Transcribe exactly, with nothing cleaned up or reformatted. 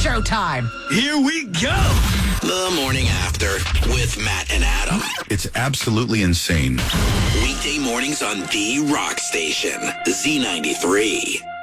showtime. Here we go. The Morning After with Matt and Adam. It's absolutely insane. Weekday mornings on the Rock Station, Z ninety-three.